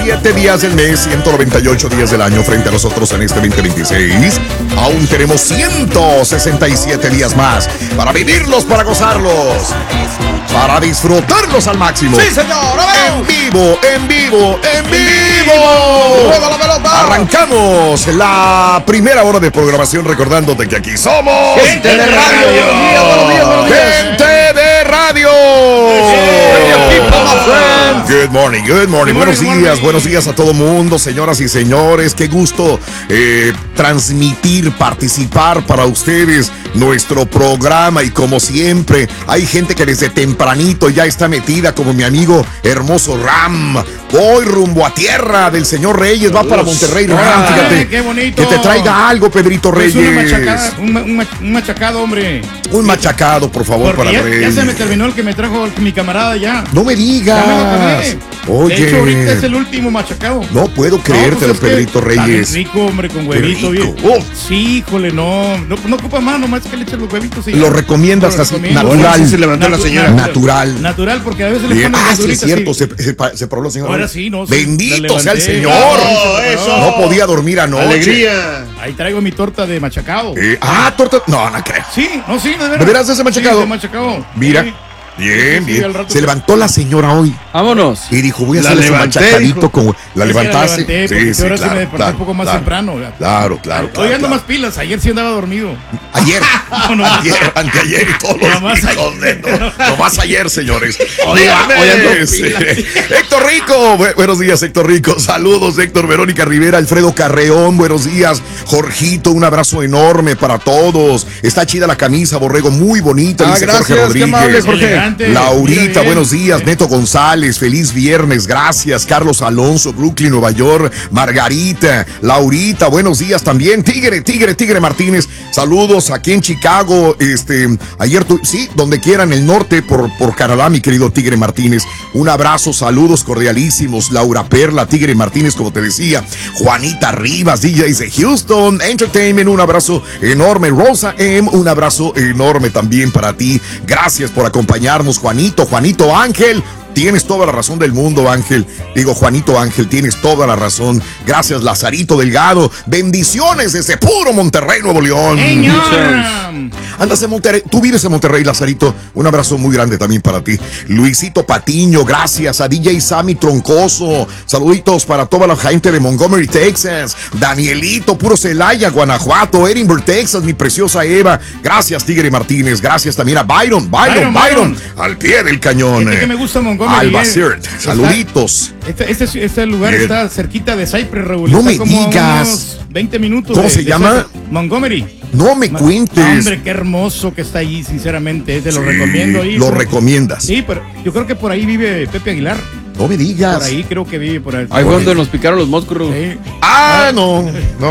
107 días del mes, 198 días del año frente a nosotros en este 2026. Aún tenemos 167 días más para vivirlos, para gozarlos, para disfrutarlos al máximo. ¡Sí, señor! En vivo, en vivo, en vivo. ¡Juega la pelota! Arrancamos la primera hora de programación recordándote que aquí somos ¡Gente de radio! Buenos días. ¡Gente de radio! Good morning, good morning. Buenos días a todo mundo, señoras y señores. Qué gusto transmitir, participar para ustedes nuestro programa. Y como siempre, hay gente que desde tempranito ya está metida, como mi amigo hermoso Ram. Voy rumbo a tierra del señor Reyes, va para Monterrey, Ram, fíjate. ¡Qué bonito! Que te traiga algo, Pedrito Reyes. Un machacado, hombre. Un machacado, por favor, para ya Reyes. se me terminó el que me trajo mi camarada ya. No me digas. Ya me lo acabé. Oye. De hecho, ahorita es el último machacado. No puedo creértelo, pues es que Pedrito está bien Reyes. rico, hombre, con huevito. Qué rico. Bien. Sí, híjole, no ocupa más, nomás que le eches los huevitos. Lo recomiendas así, natural. Sí se levantó la señora. Natural. Natural, porque a veces le Bien. ponen Sí, es verduritas. cierto, Sí. se paró la señora. Ahora sí, no. Bendito la sea el levanté. Señor. Eso. No podía dormir anoche. Alegría. Ahí traigo mi torta de machacado. Torta. No creo. Sí, de veras. ¿De veras ese machacado? Sí, de machacado. Mira. Sí. Bien, Sí, bien. al rato Se levantó la señora hoy Vámonos. y dijo, voy a La hacerle su levanté, machacadito dijo. con... ¿La levantaste? Levanté, porque ahora sí me desperté un poco más temprano. Claro. Hoy ando más pilas, ayer sí andaba dormido. Ayer, No. anteayer y todos los Nomás días. ayer. Nomás ayer, señores. Hoy ando Héctor Rico, buenos días, Héctor Rico. Saludos, Héctor, Verónica Rivera, Alfredo Carreón, buenos días. Jorgito, un abrazo enorme para todos. Está chida la camisa, Borrego, muy bonita, dice gracias, Jorge Rodríguez. qué amable, Jorge. Elegante. Laurita, Mira bien. buenos días. Neto González, feliz viernes, gracias. Carlos Alonso, Brooklyn, Nueva York. Margarita, Laurita, buenos días también. Tigre Martínez, saludos aquí en Chicago. Ayer donde quiera en el norte por Canadá, mi querido Tigre Martínez. Un abrazo, saludos cordialísimos. Laura Perla, Tigre Martínez, como te decía. Juanita Rivas, DJs de Houston Entertainment, un abrazo enorme. Rosa M, un abrazo enorme también para ti. Gracias por acompañarnos, Juanito Ángel. Tienes toda la razón del mundo, Ángel. Digo, Juanito Ángel, tienes toda la razón. Gracias, Lazarito Delgado. Bendiciones desde puro Monterrey, Nuevo León. Andas en Monterrey. Tú vives en Monterrey, Lazarito. Un abrazo muy grande también para ti. Luisito Patiño, gracias. A DJ Sammy Troncoso. Saluditos para toda la gente de Montgomery, Texas. Danielito, puro Celaya, Guanajuato. Edinburgh, Texas, mi preciosa Eva. Gracias, Tigre Martínez. Gracias también a Byron. Al pie del cañón. Que me gusta Montgomery. Albacete, saluditos. Este lugar está cerquita de Cypress, Raúl. No Está me como a digas. unos 20 minutos. ¿Cómo se llama? Montgomery. No me cuentes. Hombre, qué hermoso que está allí, sinceramente. Te lo recomiendo ahí. Lo recomiendas. Sí, pero yo creo que por ahí vive Pepe Aguilar. No me digas. Por ahí creo que vive por ahí. Ahí fue donde nos picaron los moscos. Sí. No,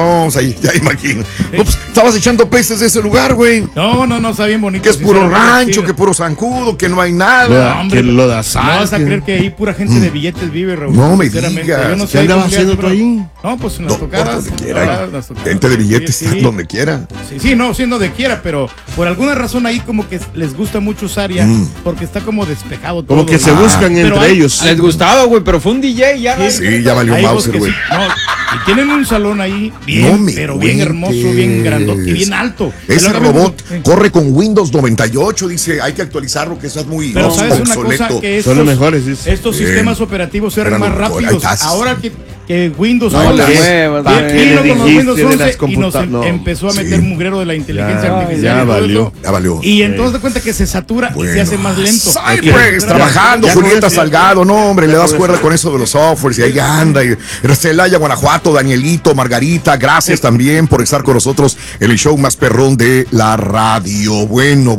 ya imagino. No, pues, estabas echando peces de ese lugar, güey. No, está bien bonito. Que es puro sinceramente, rancho, sí. que puro zancudo, que no hay nada. hombre, que lo da No sal. vas a creer que ahí pura gente de billetes vive, Raúl. No me sinceramente. digas. Yo no ¿Qué sé andaba cómo le haciendo hacen, tú ahí? No, pues en No, las tocadas. donde quiera. las tocadas. Gente de billetes Sí, está donde quiera. Sí, no, siendo de quiera, pero por alguna razón ahí como que les gusta mucho esa área porque está como despejado todo. Como que se buscan Pero entre hay- ellos. Les gustaba, güey, pero fue un DJ ya. Sí, ya valió hay Mauser, bosques, güey. no, y tienen un salón ahí No bien, me pero bien hermoso, bien grandote y bien alto. Ese Es lo que me robot gusta. corre con Windows 98, dice, hay que actualizarlo, que eso es muy Pero sabes una obsoleto. cosa, que Son los mejores, dice. estos Bien. sistemas operativos eran Eran más los mejores. rápidos. Ahí estás. Ahora que Windows No, 11, las nuevas, bien, güey. vino con los dijiste Windows de 11 las y nos no. empezó a meter Sí. mugrero de la inteligencia Ya, artificial. ya y todo valió. eso. Ya valió. Y entonces te cuenta que se satura y se hace más lento. Cypress, trabajando, Ya Julieta con eso. Salgado, no hombre, le das con cuerda eso. con eso de los softwares y ahí anda. Y Celaya, Guanajuato, Danielito, Margarita, gracias también por estar con nosotros en el show más perrón de la radio. Bueno.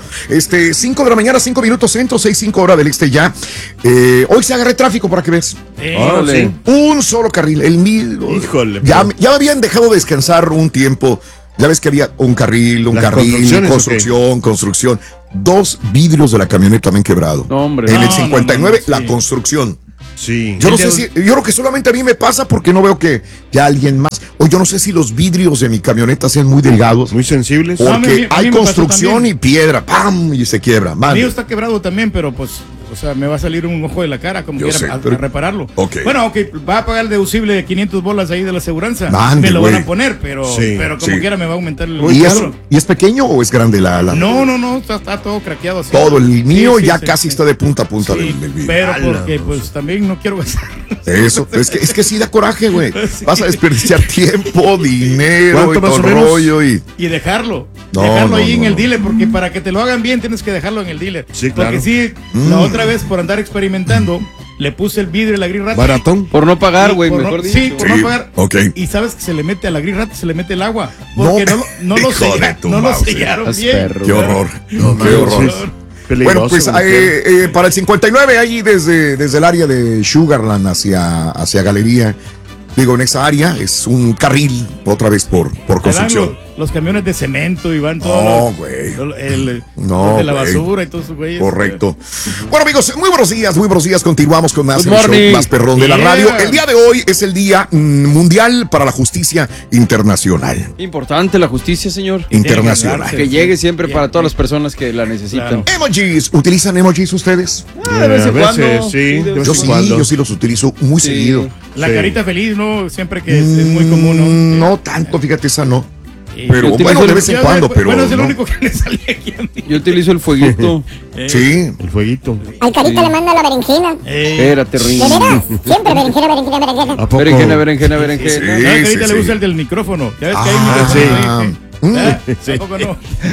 5 de la mañana, 5 minutos centro, 6:05 hora del este ya. Hoy se agarré tráfico para que veas. Órale. Un solo carril, el mío. Híjole. Ya me habían dejado descansar un tiempo. Ya ves que había un carril, ¿Las construcciones construcción. 2 vidrios de la camioneta me han quebrado. No, hombre. En el No, 59, no, la sí. construcción. Sí. Yo no sé si, yo creo que solamente a mí me pasa porque no veo que ya alguien más. O yo no sé si los vidrios de mi camioneta sean muy delgados. Muy sensibles. No, a Porque mí hay me pasó construcción también. y piedra, ¡pam! Y se quiebra. El Mande. mío está quebrado también, pero pues o sea, me va a salir un ojo de la cara, como Yo quiera, sé, a pero- repararlo. Ok. Bueno, aunque va a pagar el deducible de 500 bolas ahí de la aseguranza. Ande, me lo van güey. a poner, pero como sí. quiera me va a aumentar el ¿Y seguro. es pequeño o es grande la? No, está todo craqueado así. Todo, el mío Sí, ya sí, casi sí. está de punta a punta Sí, del vidrio. pero porque pues también no quiero gastar. Eso, es que sí da coraje, güey. Sí. Vas a desperdiciar tiempo, dinero ¿Cuánto y más todo o el menos? rollo y... Y dejarlo. No, dejarlo no, ahí en no, el no. dealer, porque para que te lo hagan bien tienes que dejarlo en el dealer. Sí, claro. Porque sí, la otra vez por andar experimentando, le puse el vidrio a la gris rata. Baratón. Por no pagar, Y güey, por mejor no- dicho. Sí, por Sí, no pagar. ok. Y sabes que se le mete a la gris rata, se le mete el agua. Porque no lo Hijo de tu no lo mouse. sellaron Estás bien. perro. Qué horror, No, qué horror. manches. Peligroso, Bueno, pues güey. para el 59, ahí desde el área de Sugarland hacia Galería, digo, en esa área es un carril otra vez por Te dan construcción. los camiones de cemento y van No, todos. güey. No, No, de la güey. basura y todos esos güeyes. Correcto. Bueno, amigos, muy buenos días. Continuamos con más Good el show morning. más perrón de la Yeah. radio. El día de hoy es el Día Mundial para la Justicia Internacional. Importante la justicia, señor. Internacional. Que llegue siempre para todas las personas que la necesitan. Claro. Emojis, ¿utilizan emojis ustedes? De vez en A veces, cuando. sí, de de vez Yo vez en en sí, cuando. yo sí los utilizo muy Sí. seguido. La Sí. carita feliz, ¿no? Siempre que es muy común, ¿no? No tanto, fíjate, esa no. Sí. Pero Yo utilizo bueno, de el- vez en Yo, cuando, pero bueno, es el no. único que me sale aquí a mí. Yo utilizo el fueguito. Sí. El fueguito. Al Carita Sí. le manda la berenjena. Espérate, ¿De Rin. veras? Siempre berenjena. ¿A poco? Berenjena, berenjena, Sí. berenjena. No, que ahorita sí, le gusta sí. el del micrófono. Ya ves que Ah, hay micrófono sí. ahí, ¿sí? ¿Tampoco no?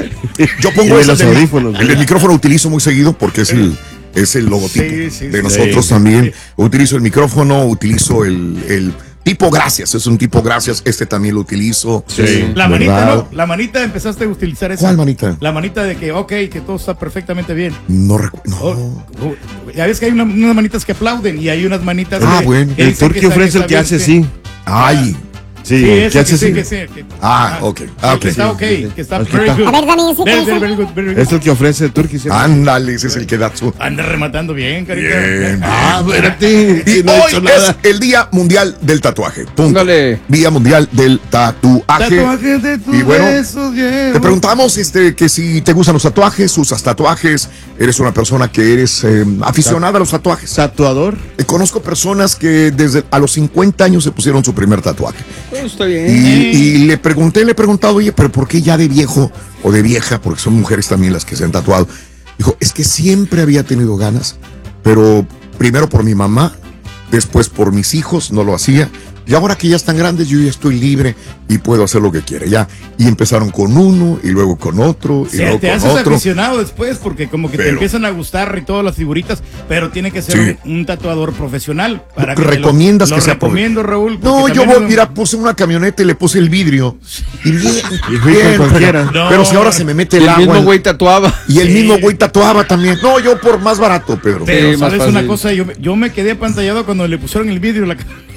Yo Y pongo de ese los del- audífonos, el del micrófono utilizo muy seguido porque es el logotipo Sí, de sí, nosotros sí. también. Utilizo el micrófono, utilizo el tipo gracias, es un tipo gracias, este también lo utilizo. Sí. La manita, ¿verdad? ¿no? La manita empezaste a utilizar esa. ¿Cuál manita? La manita de que, ok, que todo está perfectamente bien. No recuerdo. Oh, ya ves que hay unas manitas que aplauden y hay unas manitas Ah, que, bueno. que El dicen turqui está- ofrece el está que bien, hace sí. sí. Ay, Sí, Sí, ¿qué ese hace que sí, sí? que sí. Ah, ok. Ah, ok. Que está ok, que está Aquí very está. good. A ver, dame ese Very, cosa. very good, very good. Es el que ofrece el turqui. ¿sí? Ándale, ese es el que da su. Anda rematando bien, carita. Bien. Ah, espérate. Y que no he hoy hecho es nada. el Día Mundial del Tatuaje. Punto. Póngale. Día Mundial del Tatuaje. Tatuajes de tus Y bueno, besos llevo. te preguntamos que si te gustan los tatuajes, usas tatuajes, eres una persona que eres aficionada a los tatuajes. Tatuador. Conozco personas que desde a los 50 años se pusieron su primer tatuaje. Está bien. Y le he preguntado, oye, pero ¿por qué ya de viejo o de vieja? Porque son mujeres también las que se han tatuado. Dijo, es que siempre había tenido ganas, pero primero por mi mamá, después por mis hijos, no lo hacía. Y ahora que ya están grandes, yo ya estoy libre y puedo hacer lo que quiera. Ya. Y empezaron con uno, y luego con otro, y luego Te con haces otro. aficionado después porque como que te Pero- empiezan a gustar y todas las figuritas, pero tiene que ser Sí. un tatuador profesional. Para que ¿Recomiendas te que sea recomiendo, Raúl. No, porque yo también voy, mira, puse una camioneta y le puse el vidrio. Y bien, Y fui con cualquiera. No. Pero si ahora se me mete Y el el agua. mismo güey tatuaba. Y el Sí. mismo güey tatuaba también. No, yo por más barato, Pedro. Pero Sí, más sabes fácil. una cosa, yo me quedé apantallado cuando le pusieron el vidrio a la camioneta.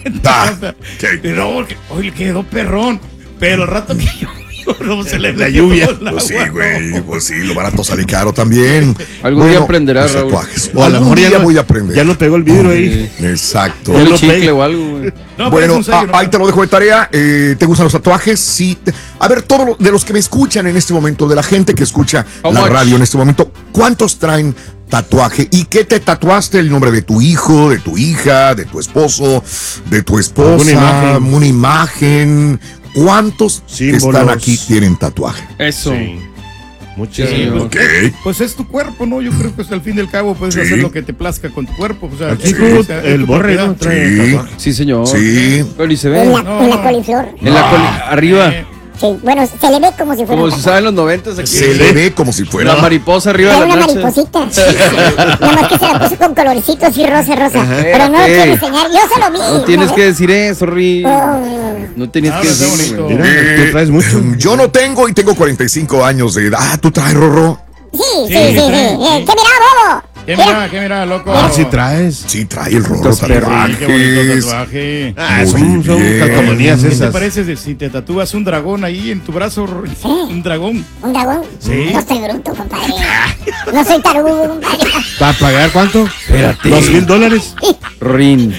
ok. Pero hoy le quedó perrón. Pero el rato que yo no se le La metió lluvia. todo el Pues sí, agua. güey, pues sí, lo barato sale caro también. Algún día aprenderás, los Raúl. tatuajes. O a lo Algún mejor día voy a aprender. Ya no pegó el vidrio ahí. Exacto. Ya Un lo chicle pegué. o algo, güey. No, pero Bueno, es un sello, ¿no? ahí te lo dejo de tarea. ¿Te gustan los tatuajes? Sí. A ver, todos de los que me escuchan en este momento, de la gente que escucha How la much? radio en este momento, ¿cuántos traen tatuaje? ¿Y qué te tatuaste? ¿El nombre de tu hijo, de tu hija, de tu esposo, de tu esposa? Alguna imagen. Una imagen. ¿Cuántos Símbolos. están aquí tienen tatuaje? Eso. Sí. Muchas. Sí, señor. Ok. Pues es tu cuerpo, ¿no? Yo creo que hasta el fin del cabo puedes Sí. hacer lo que te plazca con tu cuerpo. O sea, Aquí es- como o sea, es el tu borre, propiedad. ¿no? Trae Sí. tatuaje. Sí, señor. Sí. Pero y se En ve. la, No, en la no. coliflor. En la arriba. Eh, Sí, bueno, se le ve como si fuera Como un se tatuaje. sabe en los 90 aquí. Se le ve como si fuera. La mariposa arriba de Trae la una plancha. mariposita. Nada más que se la puso con colorcito así rosa. Pero no lo quiero enseñar. Yo se lo vi. No tienes que decir eso, Ri. Oh, No tenías Ah, que está decirlo, bonito. güey. Mira, tú traes mucho. Yo no tengo y tengo 45 años de edad. Ah, tú traes, Rorro. sí. Sí, ¿Qué sí. mira, bobo? ¿Qué mira, loco? Ah, sí traes. Sí, trae el Rorro Estás perro. Ay, qué bonito tatuajes. tatuaje. Ah, Muy son bien. calcomanías ¿Qué te esas. parece si te tatúas un dragón ahí en tu brazo? Un dragón. ¿Un dragón? Sí. No estoy bruto, compadre. No soy tarugo, compadre. ¿Para pagar cuánto? Espérate. $2,000. Rin.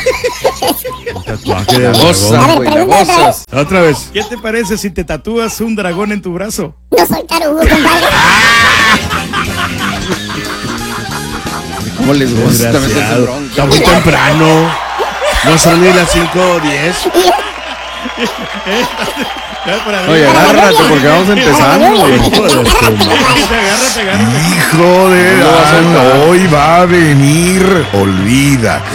Tatuaje de A Gozas, ver, güey. La pregúntame otra gozas. Otra vez. ¿Qué te parece si te tatúas un dragón en tu brazo? No soy tarugo, compadre. ¿Cómo les gusta meterse en Desgraciado. bronca? Está muy temprano. No son ni las 5:10. Oye, agárrate porque vamos empezando. Agárrate. Hijo de No va a soltar. hoy va a venir. Olvídate.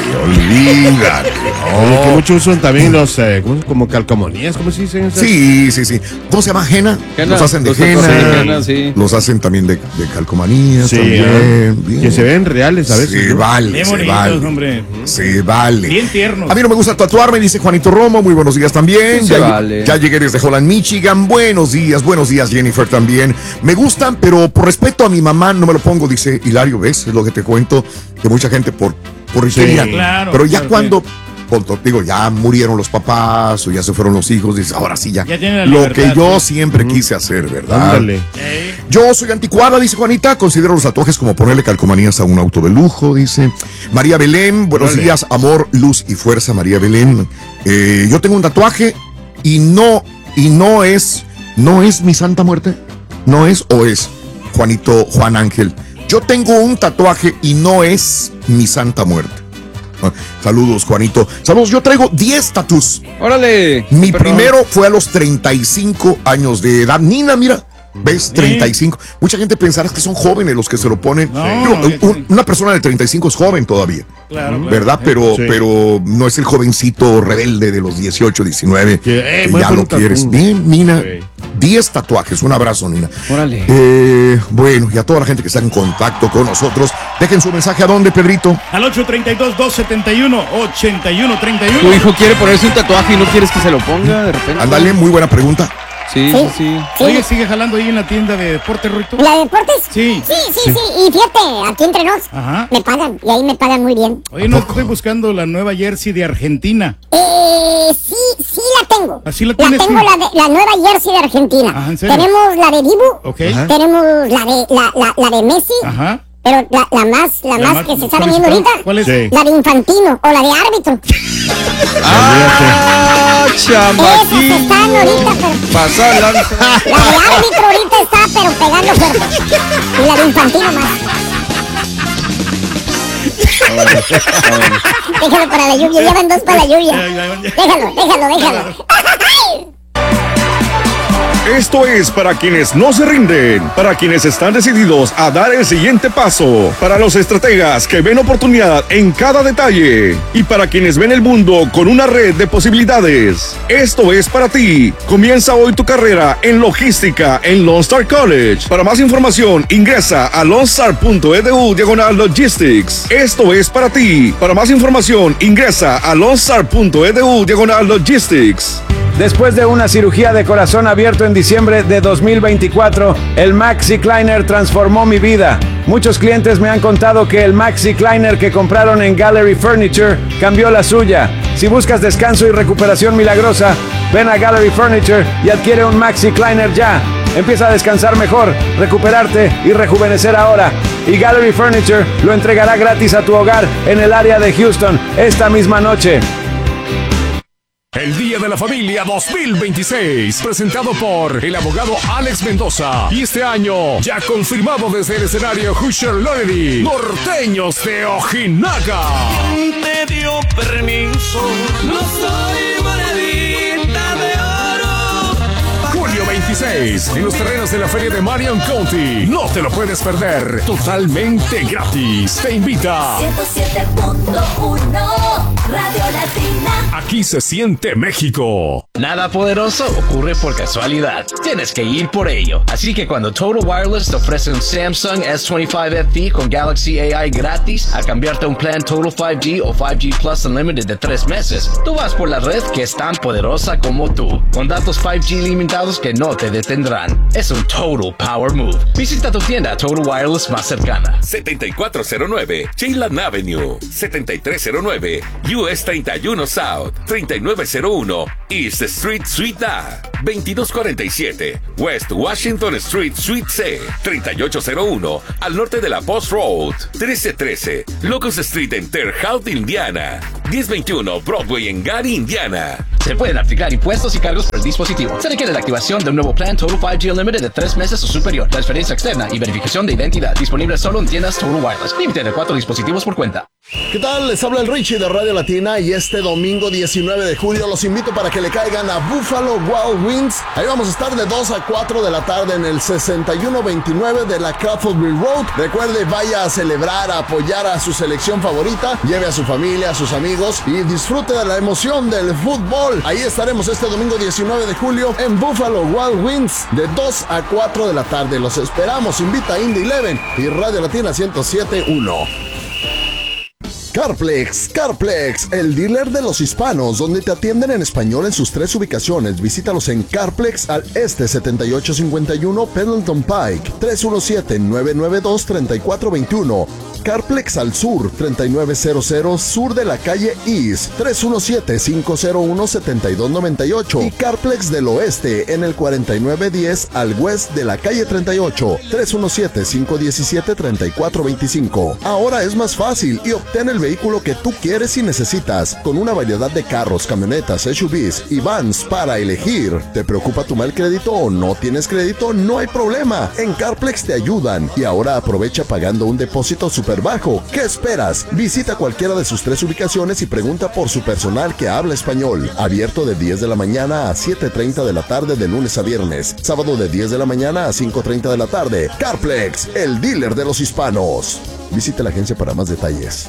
Que muchos usan también los como calcomanías, ¿cómo se dicen? Sí. ¿Cómo se llama? ¿Henna? Henna. Los hacen de Los hacen henna. de henna, sí. Los hacen también de calcomanías. Sí, también. Bien. que se ven reales a veces. Se ¿no? vale, Bien se bonitos, vale. hombre. Se vale. Bien tiernos. A mí no me gusta tatuarme, dice Juanito Romo. Muy buenos días también. Se vale. Ya llegué desde Holland, Michigan. Buenos días, Jennifer también. Me gustan, pero por respeto a mi mamá no me lo pongo, dice Hilario. ¿Ves? Es lo que te cuento, que mucha gente por histeria. claro, Pero ya claro, cuando, digo, ya murieron los papás o ya se fueron los hijos, dice, ahora sí ya. Ya tiene la Lo libertad, que yo sí. siempre quise hacer, ¿verdad? Ándale. Yo soy anticuada, dice Juanita. Considero los tatuajes como ponerle calcomanías a un auto de lujo, dice. María Belén, buenos Órale. días, amor, luz y fuerza, María Belén. Yo tengo un tatuaje y no es mi santa muerte. No es o es, Juan Ángel. Yo tengo un tatuaje y no es mi santa muerte. Saludos, Juanito. Saludos, yo traigo 10 tatús. Órale. Mi perrón. primero fue a los 35 años de edad. Nina, mira, ¿ves? 35. Mucha gente pensará que son jóvenes los que se lo ponen. No, Digo, una persona de 35 es joven todavía, Claro. ¿verdad? Pero, Sí. pero no es el jovencito rebelde de los 18, 19. Que, Que voy a ya poner lo un tatu. quieres. Bien, Nina. Sí. 10 tatuajes. Un abrazo, Nina. Órale. Bueno, y a toda la gente que está en contacto con nosotros, dejen su mensaje a dónde, Pedrito. Al 832-271-8131. Tu hijo quiere ponerse un tatuaje y no quieres que se lo ponga de repente. Ándale, muy buena pregunta. Sí. Sí. Oye, ¿sigue jalando ahí en la tienda de deporte, Ruito? ¿La de deportes? Sí. Sí. Y fíjate, aquí entre nos, Ajá. me pagan. Y ahí me pagan muy bien. Oye, no estoy buscando la nueva jersey de Argentina. Sí la tengo. ¿Así la tienes, tengo sí? la nueva jersey de Argentina. Ajá, ¿en serio? Tenemos la de Dibu. Ok. Ajá. Tenemos la de Messi. Ajá. Pero la más que se está vendiendo ahorita. ¿Cuál es? Sí. La de Infantino o la de árbitro. ¡Ah, Esas chamaquín! están ahorita, pero Pasa la... la de árbitro ahorita está pero pegando fuerte. Y la de Infantino más. Déjalo para la lluvia, llevan 2 para la lluvia. Déjalo. Esto es para quienes no se rinden, para quienes están decididos a dar el siguiente paso, para los estrategas que ven oportunidad en cada detalle y para quienes ven el mundo con una red de posibilidades. Esto es para ti. Comienza hoy tu carrera en logística en Lone Star College. Para más información, ingresa a lonestar.edu/logistics. Esto es para ti. Para más información, ingresa a lonestar.edu/logistics. Después de una cirugía de corazón abierto en diciembre de 2024, el Maxi Kleiner transformó mi vida. Muchos clientes me han contado que el Maxi Kleiner que compraron en Gallery Furniture cambió la suya. Si buscas descanso y recuperación milagrosa, ven a Gallery Furniture y adquiere un Maxi Kleiner ya. Empieza a descansar mejor, recuperarte y rejuvenecer ahora. Y Gallery Furniture lo entregará gratis a tu hogar en el área de Houston esta misma noche. El Día de la Familia 2026, presentado por el abogado Alex Mendoza. Y este año, ya confirmado desde el escenario Hoosier Loredy, Norteños de Ojinaga. Te dio permiso, no soy monedita de oro. Julio 26, en los terrenos de la Feria de Marion County. No te lo puedes perder, totalmente gratis. Te invita 107.1 Radio Latina. Aquí se siente México. Nada poderoso ocurre por casualidad. Tienes que ir por ello. Así que cuando Total Wireless te ofrece un Samsung S25 FE con Galaxy AI gratis a cambiarte a un plan Total 5G o 5G Plus Unlimited de 3 meses, tú vas por la red que es tan poderosa como tú, con datos 5G limitados que no te detendrán. Es un Total Power Move. Visita tu tienda Total Wireless más cercana. 7409 Chandler Avenue, 7309 US 31 South, 3901 East Street Suite A, 2247 West Washington Street Suite C, 3801 al norte de la Post Road, 1313 Locust Street en Terre Haute, Indiana, 1021 Broadway en Gary, Indiana. Se pueden aplicar impuestos y cargos por el dispositivo. Se requiere la activación de un nuevo plan Total 5G Unlimited de 3 meses o superior. Transferencia externa y verificación de identidad. Disponible solo en tiendas Total Wireless. Límite de 4 dispositivos por cuenta. ¿Qué tal? Les habla el Richie de Radio Latina y este domingo 19 de julio los invito para que le caigan a Buffalo Wild Wings. Ahí vamos a estar de 2 a 4 de la tarde en el 6129 de la Crawfordville Road. Recuerde, vaya a celebrar, a apoyar a su selección favorita, lleve a su familia, a sus amigos y disfrute de la emoción del fútbol. Ahí estaremos este domingo 19 de julio en Buffalo Wild Wings de 2 a 4 de la tarde. Los esperamos. Invita a Indy 11 y Radio Latina 107.1. Carplex, el dealer de los hispanos, donde te atienden en español en sus 3 ubicaciones. Visítalos en Carplex al este 7851 Pendleton Pike, 317-992-3421. Carplex al sur, 3900 sur de la calle East, 317-501-7298. Y Carplex del oeste en el 4910 al west de la calle 38, 317-517-3425. Ahora es más fácil y obtén el vehículo que tú quieres y necesitas, con una variedad de carros, camionetas, SUVs y vans para elegir. ¿Te preocupa tu mal crédito o no tienes crédito? No hay problema. En Carplex te ayudan. Y ahora aprovecha pagando un depósito súper bajo. ¿Qué esperas? Visita cualquiera de sus 3 ubicaciones y pregunta por su personal que habla español. Abierto de 10 de la mañana a 7:30 de la tarde de lunes a viernes. Sábado de 10 de la mañana a 5:30 de la tarde. Carplex, el dealer de los hispanos. Visite la agencia para más detalles.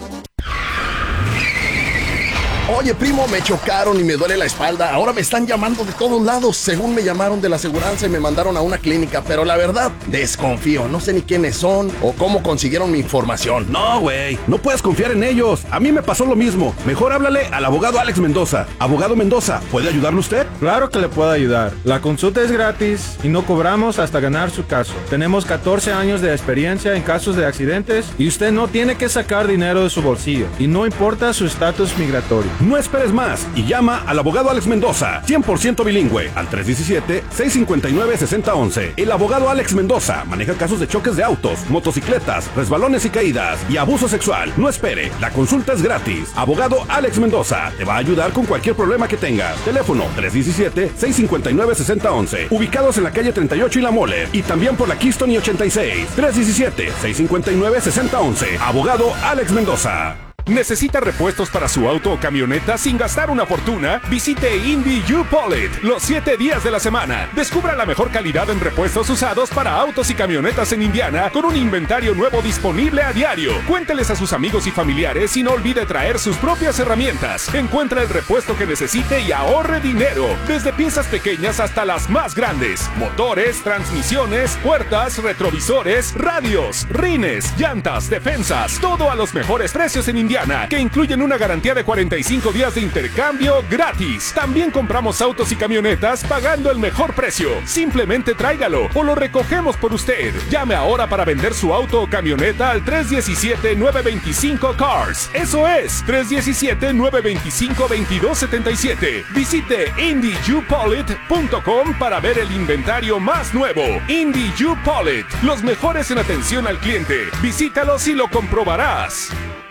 Oye, primo, me chocaron y me duele la espalda. Ahora me están llamando de todos lados. Según me llamaron de la aseguranza y me mandaron a una clínica. Pero la verdad, desconfío. No sé ni quiénes son o cómo consiguieron mi información. No, güey, no puedes confiar en ellos. A mí me pasó lo mismo. Mejor háblale al abogado Alex Mendoza. Abogado Mendoza, ¿puede ayudarle usted? Claro que le puedo ayudar. La consulta es gratis y no cobramos hasta ganar su caso. Tenemos 14 años de experiencia en casos de accidentes y usted no tiene que sacar dinero de su bolsillo. Y no importa su estatus migratorio. No esperes más y llama al abogado Alex Mendoza, 100% bilingüe, al 317-659-6011. El abogado Alex Mendoza maneja casos de choques de autos, motocicletas, resbalones y caídas y abuso sexual. No espere, la consulta es gratis. Abogado Alex Mendoza te va a ayudar con cualquier problema que tengas. Teléfono 317-659-6011. Ubicados en la calle 38 y La Mole y también por la Keystone y 86. 317-659-6011. Abogado Alex Mendoza. ¿Necesita repuestos para su auto o camioneta sin gastar una fortuna? Visite Indy U-Polite los 7 días de la semana. Descubra la mejor calidad en repuestos usados para autos y camionetas en Indiana con un inventario nuevo disponible a diario. Cuénteles a sus amigos y familiares y no olvide traer sus propias herramientas. Encuentra el repuesto que necesite y ahorre dinero. Desde piezas pequeñas hasta las más grandes. Motores, transmisiones, puertas, retrovisores, radios, rines, llantas, defensas. Todo a los mejores precios en Indiana, que incluyen una garantía de 45 días de intercambio gratis. También compramos autos y camionetas pagando el mejor precio. Simplemente tráigalo o lo recogemos por usted. Llame ahora para vender su auto o camioneta al 317-925-CARS. Eso es, 317-925-2277. Visite IndyUPolite.com para ver el inventario más nuevo. Indy U-Polite, los mejores en atención al cliente. Visítalos y lo comprobarás.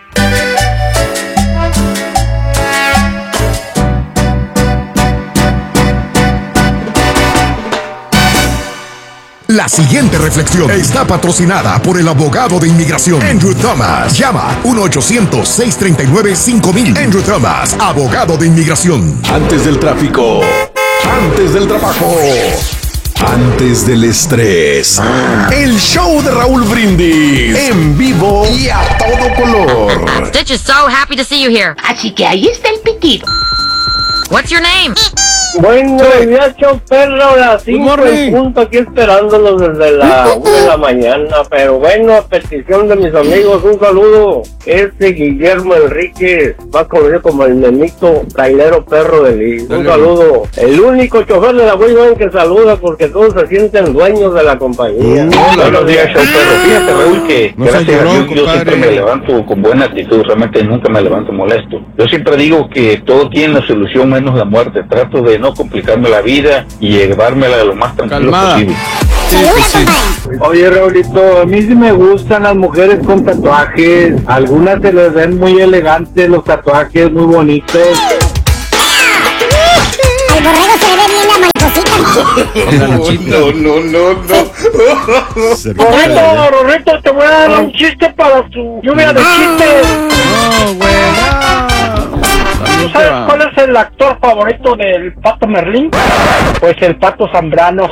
La siguiente reflexión está patrocinada por el abogado de inmigración Andrew Thomas. Llama 1-800-639-5000. Andrew Thomas, abogado de inmigración. Antes del tráfico, antes del trabajo, antes del estrés. El show de Raúl Brindis en vivo y a todo color. Stitch is so happy to see you here. Así que ahí está el pitido. What's your name? Bueno, ya perro, las 5 en punto aquí esperándolos desde la 1 de la mañana, pero bueno, a petición de mis amigos, un saludo. Guillermo Enríquez, más conocido como el memito trailero perro de Liz. Un saludo. El único chofer de la Wayman que saluda porque todos se sienten dueños de la compañía. Buenos días, show perro. Fíjate, Raúl, que gracias a Dios yo siempre me levanto con buena actitud, realmente nunca me levanto molesto. Yo siempre digo que todo tiene la solución menos la muerte. Trato de no complicarme la vida y llevármela lo más tranquilo posible. Oye, Raulito, a mí sí me gustan las mujeres con tatuajes. Algunas se les ven muy elegantes los tatuajes, muy bonitos. Al borrego se le ve bien la mariposita. No. Rorrito, te voy a dar un chiste para tu lluvia de chistes. No, güey. ¿Tú sabes cuál es el actor favorito del Pato Merlín? Pues el Pato Zambrano.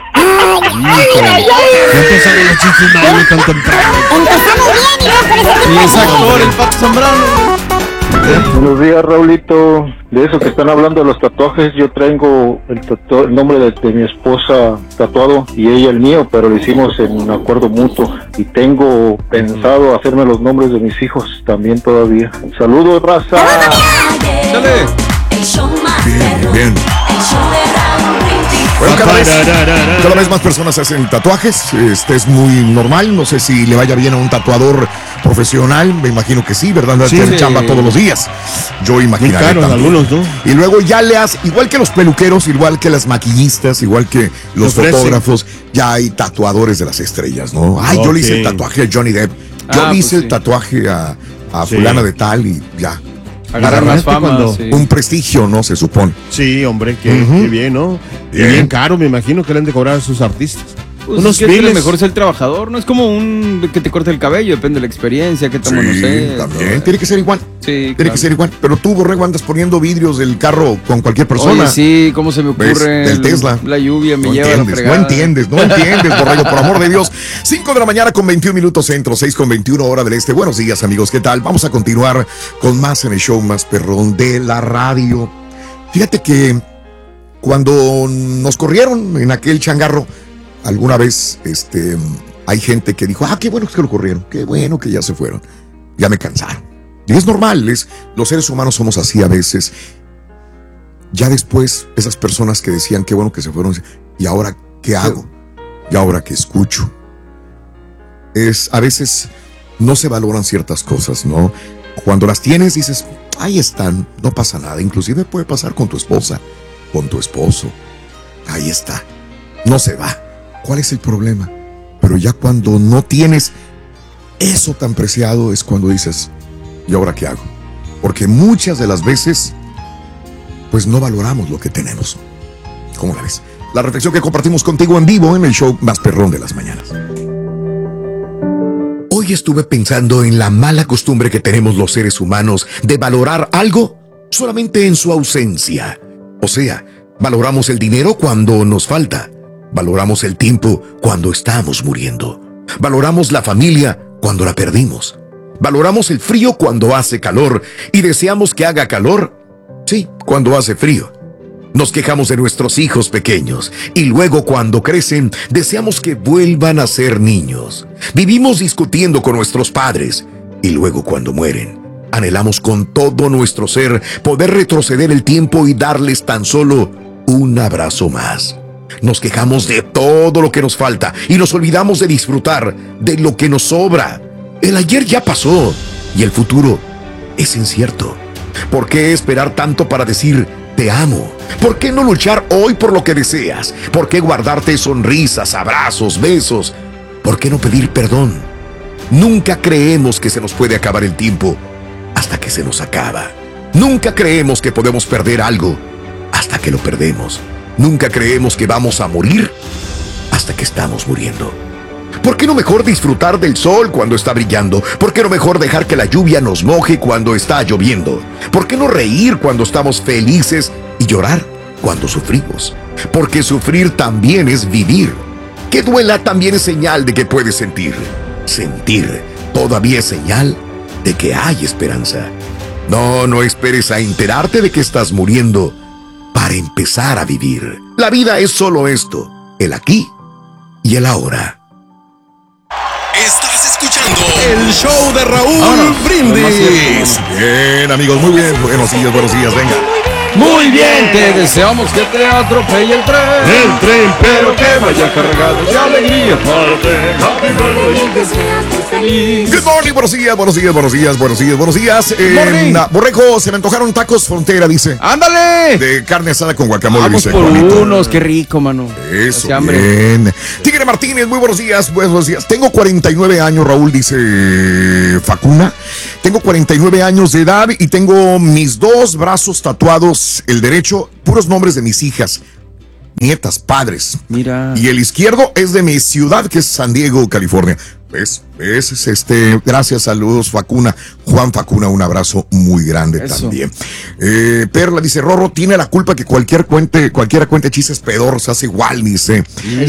Empezaron los chistes malos tan temprano. Empezamos bien y no con ese tipo Y es actor, el Pato Zambrano. Buenos días, Raulito. De eso que están hablando de los tatuajes, yo traigo el nombre de mi esposa tatuado y ella el mío, pero lo hicimos en un acuerdo mutuo. Y tengo pensado hacerme los nombres de mis hijos también todavía. Saludos, raza. Dale. Bien. Bueno, cada vez más personas hacen tatuajes. Es muy normal. No sé si le vaya bien a un tatuador profesional. Me imagino que sí, ¿verdad? Sí, Hacer chamba todos los días. Yo imagino. Algunos, ¿no? Y luego ya le hace, igual que los peluqueros, igual que las maquillistas, igual que los fotógrafos, ya hay tatuadores de las estrellas, ¿no? Ay, yo le hice el tatuaje a Johnny Depp. Yo le hice el tatuaje a fulana de tal y ya. Agarrar más fama, un prestigio, ¿no? Se supone. Sí, hombre, qué bien, ¿no? Y bien caro, me imagino que le han de cobrar a sus artistas. Pues unos miles. Lo mejor es el trabajador, no es como un que te corte el cabello, depende de la experiencia, qué tan bueno sea. También, tiene que ser igual. Sí, tiene que ser igual. Pero tú, Borrego, andas poniendo vidrios del carro con cualquier persona. Oye, sí, ¿cómo se me ocurre? Del Tesla. La lluvia me lleva a la fregada. No entiendes, Borrego, por amor de Dios. 5 de la mañana con 21 minutos centro, 6 con 21 hora del este. Buenos días, amigos, ¿qué tal? Vamos a continuar con más en el show más perrón de la radio. Fíjate que cuando nos corrieron en aquel changarro, alguna vez hay gente que dijo, qué bueno que lo corrieron, qué bueno que ya se fueron, ya me cansaron. Y es normal, los seres humanos somos así a veces. Ya después, esas personas que decían, qué bueno que se fueron, ¿y ahora qué hago? ¿Y ahora qué escucho? A veces no se valoran ciertas cosas, ¿no? Cuando las tienes dices, ahí están, no pasa nada. Inclusive puede pasar con tu esposa, con tu esposo. Ahí está, no se va. ¿Cuál es el problema? Pero ya cuando no tienes eso tan preciado es cuando dices, ¿y ahora qué hago? Porque muchas de las veces, pues no valoramos lo que tenemos. ¿Cómo la ves? La reflexión que compartimos contigo en vivo en el show más perrón de las mañanas. Hoy estuve pensando en la mala costumbre que tenemos los seres humanos de valorar algo solamente en su ausencia. O sea, valoramos el dinero cuando nos falta. Valoramos el tiempo cuando estamos muriendo. Valoramos la familia cuando la perdimos. Valoramos el frío cuando hace calor y deseamos que haga calor, sí, cuando hace frío. Nos quejamos de nuestros hijos pequeños y luego cuando crecen deseamos que vuelvan a ser niños. Vivimos discutiendo con nuestros padres y luego cuando mueren anhelamos con todo nuestro ser poder retroceder el tiempo y darles tan solo un abrazo más. Nos quejamos de todo lo que nos falta y nos olvidamos de disfrutar de lo que nos sobra. El ayer ya pasó y el futuro es incierto. ¿Por qué esperar tanto para decir te amo? ¿Por qué no luchar hoy por lo que deseas? ¿Por qué guardarte sonrisas, abrazos, besos? ¿Por qué no pedir perdón? Nunca creemos que se nos puede acabar el tiempo hasta que se nos acaba. Nunca creemos que podemos perder algo hasta que lo perdemos. Nunca creemos que vamos a morir hasta que estamos muriendo. ¿Por qué no mejor disfrutar del sol cuando está brillando? ¿Por qué no mejor dejar que la lluvia nos moje cuando está lloviendo? ¿Por qué no reír cuando estamos felices y llorar cuando sufrimos? Porque sufrir también es vivir. Que duela también es señal de que puedes sentir. Sentir todavía es señal de que hay esperanza. No esperes a enterarte de que estás muriendo para empezar a vivir. La vida es solo esto, el aquí y el ahora. Estás escuchando el show de Raúl Brindis. Bien, amigos, muy bien. Buenos días, venga. Muy bien, te deseamos que te atropelle el tren, pero que vaya cargado de alegría para ti. Happy birthday, deseas muy feliz. Good morning, buenos días. Borrejo, se me antojaron tacos frontera, dice. ¡Ándale! De carne asada con guacamole, Vamos dice por Juanito. unos, qué rico, mano. Eso, hambre. bien. Tigre Martínez, muy buenos días. Tengo 49 años, Raúl, dice Facuna. Tengo 49 años de edad y tengo mis dos brazos tatuados, el derecho, puros nombres de mis hijas, nietas, padres. Mira. Y el izquierdo es de mi ciudad, que es San Diego, California. ¿Ves? Gracias, saludos, Facuna. Juan Facuna, un abrazo muy grande. Eso. También. Perla dice, Rorro tiene la culpa que cualquiera cuente chistes pedorros, hace igual, dice.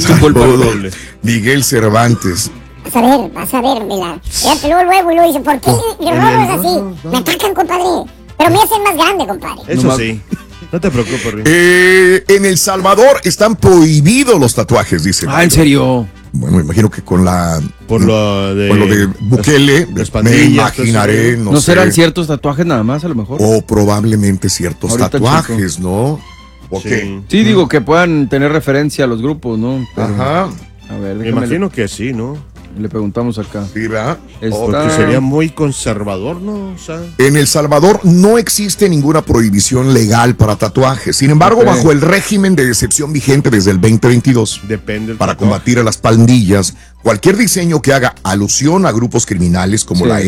Miguel Cervantes. Vas a ver, Mela. Luego dice, ¿por qué Rorro es así? Me atacan, compadre. Pero me hacen más grande, compadre. Eso sí. No te preocupes, Rick. En El Salvador están prohibidos los tatuajes, dice. ¿En serio? Bueno, me imagino que con lo de Bukele, me imaginaré, no sé. ¿Serán ciertos tatuajes nada más, a lo mejor? O probablemente ciertos tatuajes, chico. ¿No? ¿O qué? Sí, digo que puedan tener referencia a los grupos, ¿no? Pero, ajá. A ver, me imagino que sí, ¿no? Le preguntamos acá. Sí, ¿verdad? Porque sería muy conservador, ¿no? O sea... En El Salvador no existe ninguna prohibición legal para tatuajes. Sin embargo, bajo el régimen de excepción vigente desde el 2022, para combatir a las pandillas, cualquier diseño que haga alusión a grupos criminales como la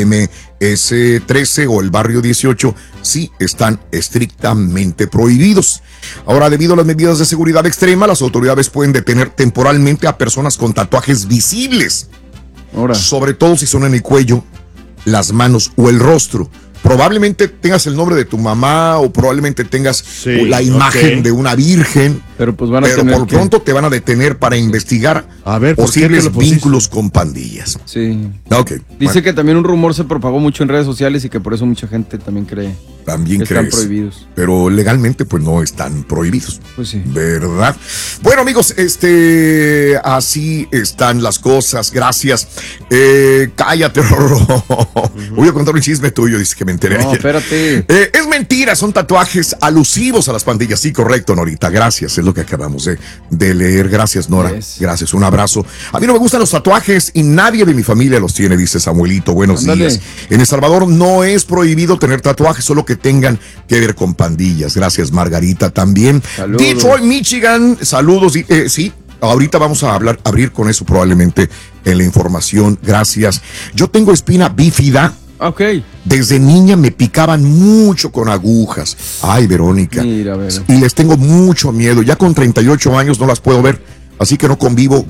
MS-13 o el Barrio 18, sí están estrictamente prohibidos. Ahora, debido a las medidas de seguridad extrema, las autoridades pueden detener temporalmente a personas con tatuajes visibles. Sobre todo si son en el cuello, las manos o el rostro. Probablemente tengas el nombre de tu mamá o probablemente tengas la imagen de una virgen. Pero pues por pronto te van a detener para investigar posibles vínculos con pandillas. Sí. Okay, dice que también un rumor se propagó mucho en redes sociales y que por eso mucha gente también cree. También que crees. Están prohibidos. Pero legalmente pues no están prohibidos. Pues sí. ¿Verdad? Bueno, amigos, así están las cosas. Gracias. Cállate, Rorro. Voy a contar un chisme tuyo, dice que me enteré ayer. Espérate. Es mentira, son tatuajes alusivos a las pandillas. Sí, correcto, Norita. Gracias, es lo que acabamos de leer. Gracias, Nora. Gracias, un abrazo. A mí no me gustan los tatuajes y nadie de mi familia los tiene, dice Samuelito. Buenos días. En El Salvador no es prohibido tener tatuajes, solo que tengan que ver con pandillas. Gracias, Margarita, también. Saludos. Detroit, Michigan, saludos. Sí, ahorita vamos a abrir con eso probablemente en la información. Gracias. Yo tengo espina bífida. Ok. Desde niña me picaban mucho con agujas. Ay, Verónica. Mira, y les tengo mucho miedo. Ya con 38 años no las puedo ver. Así que no convivo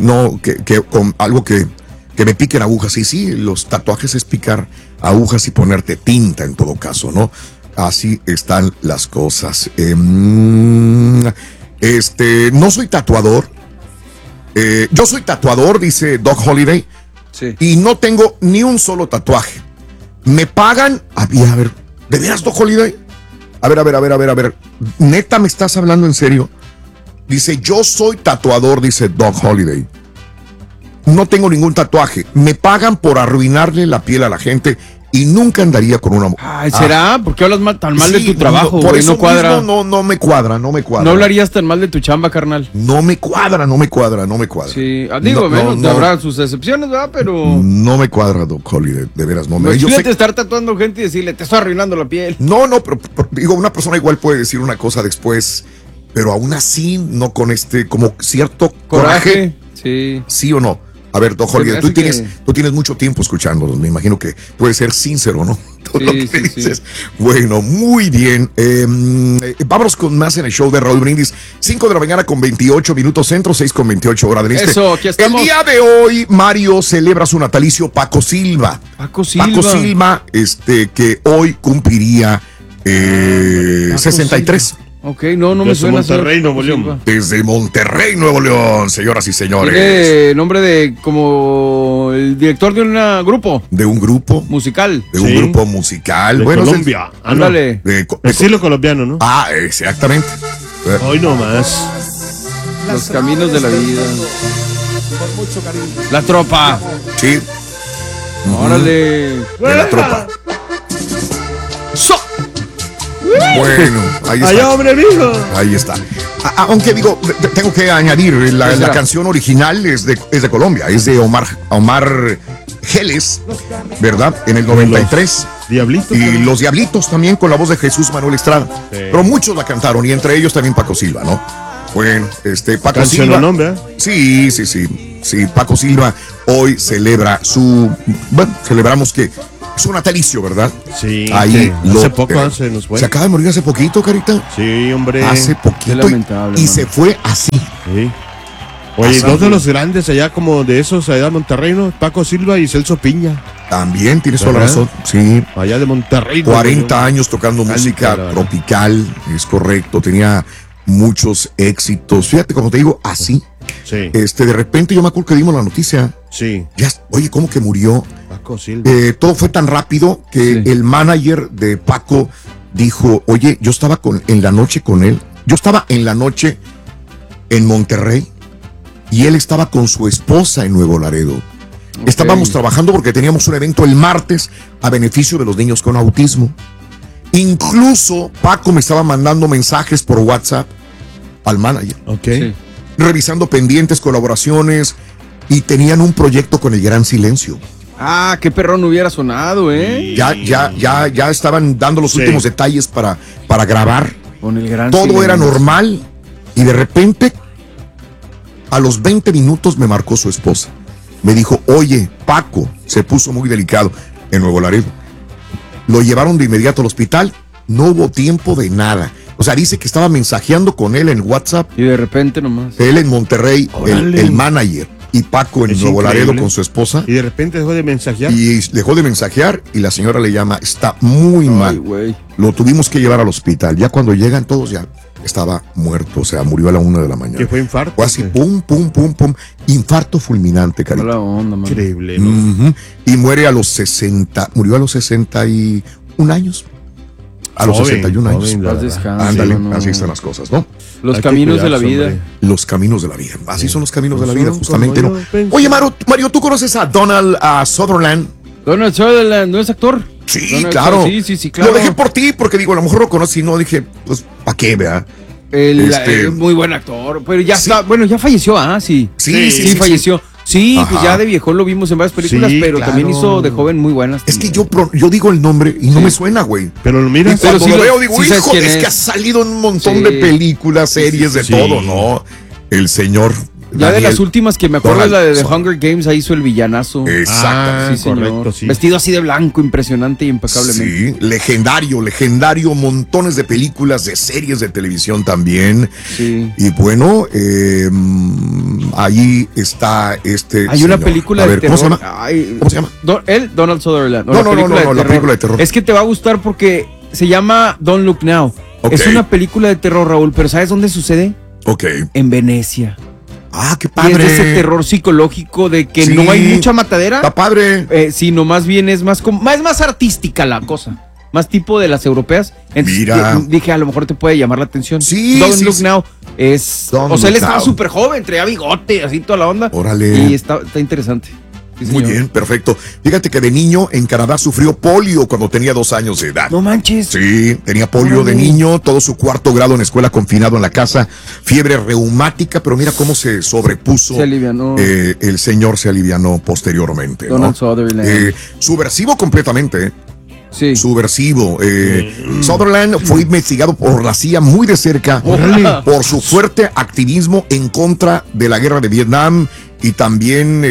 con algo que me piquen agujas. Y sí, los tatuajes es picar agujas y ponerte tinta en todo caso, ¿no? Así están las cosas. No soy tatuador. Yo soy tatuador, dice Doc Holiday. Sí. Y no tengo ni un solo tatuaje. Me pagan. A ver, ¿de veras, Doc Holiday? A ver. ¿Neta me estás hablando en serio? Dice, yo soy tatuador, dice Doc Holiday. No tengo ningún tatuaje. Me pagan por arruinarle la piel a la gente y nunca andaría con una mujer. Ay, ¿será? ¿Por qué hablas tan mal de tu trabajo? Por eso no cuadra. No me cuadra. ¿No hablarías tan mal de tu chamba, carnal? No me cuadra. Sí, digo, habrá sus excepciones, ¿verdad? Pero... No me cuadra, Doc Holiday, de veras. Imagínate estar tatuando gente y decirle, te estoy arruinando la piel. No, pero digo, una persona igual puede decir una cosa después, pero aún así, no con como cierto coraje. Sí. ¿Sí o no? A ver, Doc Holiday, tú tienes mucho tiempo escuchándolos. Me imagino que puede ser sincero, ¿no? Todo lo que dices. Sí. Bueno, muy bien. Vámonos con más en el show de Raúl Brindis. 5 de la mañana con 28 minutos centro, 6 con 28 horas del este. Eso, aquí estamos. El día de hoy, Mario celebra su natalicio Paco Silva. Paco Silva, que hoy cumpliría 63. Silva. Ok, no me suena. Monterrey, Nuevo León. Desde Monterrey, Nuevo León, señoras y señores. Tiene nombre de como el director de un grupo. De un grupo musical. De un grupo musical. De Colombia. Ándale. Estilo colombiano, ¿no? Ah, exactamente. Hoy no más. Los caminos de la vida. Con mucho cariño. La tropa. Sí. Órale. De la tropa. Bueno, ahí está. ¡Ay, hombre, mijo! Ahí está. Aunque digo, tengo que añadir, la canción original es de Colombia, es de Omar Geles, ¿verdad? En el 93. Diablitos. Y los Diablitos también con la voz de Jesús Manuel Estrada. Sí. Pero muchos la cantaron y entre ellos también Paco Silva, ¿no? Bueno, Paco Silva. Nombre, ¿eh? Sí, Paco Silva hoy celebra celebramos que es un natalicio, ¿verdad? Sí. Ahí hace poco se nos fue. Se acaba de morir hace poquito, Carita. Sí, hombre. Hace poquito. Y se fue así. Sí. Oye, dos de los grandes allá como de esos allá de Monterrey, ¿no? Paco Silva y Celso Piña. También tienes toda la razón. Sí. Allá de Monterrey. 40 años tocando música tropical, es correcto. Tenía muchos éxitos. Fíjate, como te digo, así. Sí. De repente yo me acuerdo que dimos la noticia. Sí. Oye, ¿cómo que murió? Paco Silva. Todo fue tan rápido que el manager de Paco dijo, oye, yo estaba en la noche con él. Yo estaba en la noche en Monterrey y él estaba con su esposa en Nuevo Laredo. Okay. Estábamos trabajando porque teníamos un evento el martes a beneficio de los niños con autismo. Incluso Paco me estaba mandando mensajes por WhatsApp al manager. Sí. Revisando pendientes, colaboraciones, y tenían un proyecto con El Gran Silencio. Ah, qué perrón hubiera sonado, ¿eh? Ya estaban dando los últimos detalles para grabar. Con El Gran Todo Silencio. era normal y de repente a los 20 minutos me marcó su esposa. Me dijo, oye, Paco se puso muy delicado en Nuevo Laredo. Lo llevaron de inmediato al hospital, no hubo tiempo de nada. O sea, dice que estaba mensajeando con él en WhatsApp. Y de repente nomás. Él en Monterrey, el manager, y Paco en Nuevo Laredo con su esposa. Y de repente dejó de mensajear. Y dejó de mensajear y la señora le llama, está muy mal. Wey. Lo tuvimos que llevar al hospital. Ya cuando llegan todos ya estaba muerto, o sea, murió a la 1 de la mañana. ¿Qué fue infarto? Fue así, pum. Infarto fulminante, cariño. Mala onda, man. Increíble, ¿no? Y murió a los 61 años. A los 61 años. Ándale, así están las cosas, ¿no? Los caminos de la vida. Los caminos de la vida. Así son los caminos de la vida, justamente, ¿no? Oye, Mario, ¿tú conoces a Donald Sutherland? Donald Sutherland, ¿no es actor? Sí, claro. Sí, claro. Lo dejé por ti porque digo, a lo mejor lo conocí y no dije, pues, ¿para qué, vea? Muy buen actor, pero ya está, bueno, ya falleció, Sí, falleció. Sí, pues ya de viejo lo vimos en varias películas, pero claro, también hizo de joven muy buenas. Es que yo digo el nombre y no me suena, güey. Pero lo miras. Cuando lo veo digo, hijo, es que ha salido un montón de películas, series, de todo, ¿no? El señor... Ya de las últimas que me acuerdo es la de The Hunger Games, ahí hizo el villanazo. Exacto. Sí, correcto, sí. Vestido así de blanco, impresionante y impecablemente. Sí, legendario, montones de películas, de series de televisión también. Sí. Y bueno, ahí está Hay una película de terror. ¿Cómo se llama? Donald Sutherland. No, la película de terror. Es que te va a gustar porque se llama Don't Look Now. Okay. Es una película de terror, Raúl, pero ¿sabes dónde sucede? En Venecia. Ah, qué padre. Y es de ese terror psicológico de que no hay mucha matadera. Está padre. Sino más bien es más artística la cosa. Más tipo de las europeas. Entonces, mira. Dije, a lo mejor te puede llamar la atención. Sí. Don't Look Now es... Él estaba súper joven, traía bigote, así toda la onda. Órale. Y está interesante. Sí, muy bien, perfecto. Fíjate que de niño en Canadá sufrió polio cuando tenía 2 años de edad. No manches. Sí, tenía polio de niño, todo su 4º grado en escuela, confinado en la casa, fiebre reumática, pero mira cómo se sobrepuso. Se alivianó. El señor se alivianó posteriormente. Donald Sutherland. Subversivo completamente, Sí. Subversivo. Sutherland fue investigado por la CIA muy de cerca por su fuerte activismo en contra de la guerra de Vietnam. Y también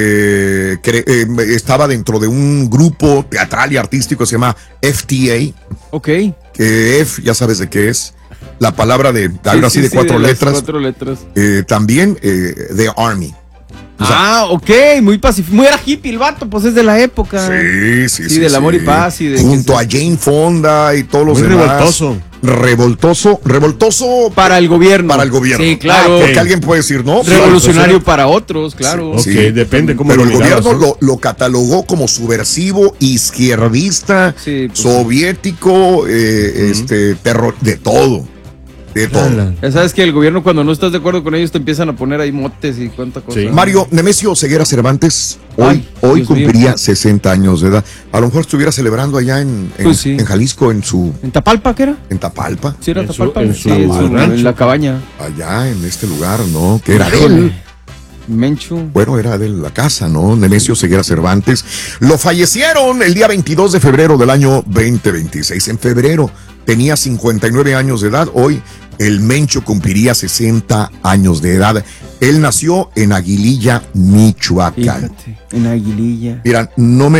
estaba dentro de un grupo teatral y artístico que se llama FTA. Ok. Que ya sabes de qué es. La palabra de así de 4 letras. 4 letras. También The Army. O sea, ok, muy pacífico. Muy era hippie el vato, pues es de la época. Sí. Sí, del amor y paz. Y junto a Jane Fonda y todos los demás. Revoltoso para el gobierno. Sí, claro. Porque alguien puede decir, no. Revolucionario para otros, claro. Sí, depende cómo pero lo el gobierno lo catalogó como subversivo, izquierdista, soviético, terror, de todo. De todo. Ya sabes que el gobierno, cuando no estás de acuerdo con ellos, te empiezan a poner ahí motes y cuánta cosa. Sí. Mario Nemesio Ceguera Cervantes hoy Dios cumpliría mío. 60 años de edad. A lo mejor estuviera celebrando allá en Jalisco, ¿En Tapalpa qué era? En Tapalpa. Sí, era Tapalpa. rancho. En la cabaña. Allá en este lugar, ¿no? Que era de él. Mencho. Bueno, era de la casa, ¿no? Nemesio Ceguera Cervantes. Lo fallecieron el día 22 de febrero del año 2026. En febrero tenía 59 años de edad. Hoy el Mencho cumpliría 60 años de edad. Él nació en Aguililla, Michoacán. Fíjate, en Aguililla. Mira, no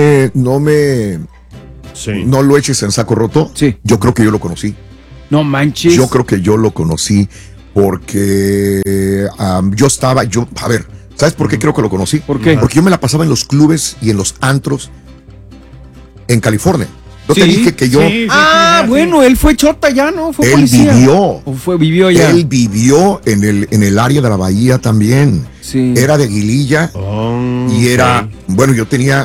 lo eches en saco roto. Sí. Yo creo que yo lo conocí. No manches. Yo creo que yo lo conocí porque a ver, ¿sabes por qué creo que lo conocí? ¿Por qué? Porque yo me la pasaba en los clubes y en los antros en California. Yo te dije que yo... Bueno, él fue chota ya, ¿no? Fue él policía. vivió allá. Él vivió en el área de la bahía también. Sí. Era de Aguililla y era... Bueno, yo tenía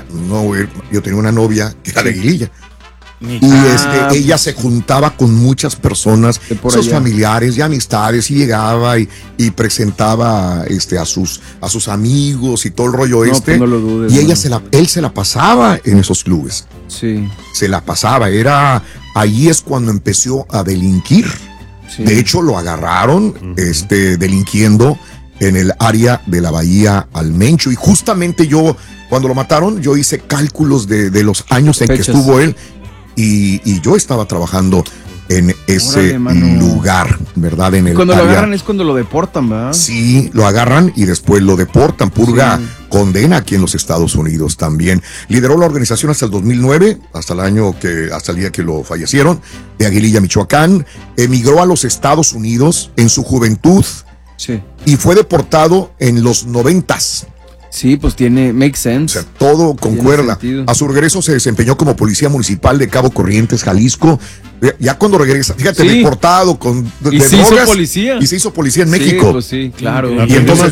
una novia que era de Aguililla. Y ella se juntaba con muchas personas, sus allá. familiares y amistades, y llegaba y presentaba a sus amigos y todo el rollo pues no lo dudes, y no. él se la pasaba en esos clubes. Sí. Se la pasaba, ahí es cuando empezó a delinquir. Sí. De hecho, lo agarraron delinquiendo en el área de la bahía al Mencho. Y justamente cuando lo mataron, yo hice cálculos de los años en que estuvo él. Y yo estaba trabajando en ese lugar, ¿verdad? Cuando lo agarran es cuando lo deportan, ¿verdad? Sí, lo agarran y después lo deportan. Purga condena aquí en los Estados Unidos también. Lideró la organización hasta el 2009, hasta el día que lo fallecieron, de Aguililla, Michoacán. Emigró a los Estados Unidos en su juventud y fue deportado en los 90s. Sí, pues make sense. O sea, todo concuerda. A su regreso se desempeñó como policía municipal de Cabo Corrientes, Jalisco. Ya cuando regresa, fíjate, deportado y se hizo policía. Y se hizo policía en México. Pues sí, claro. Y entonces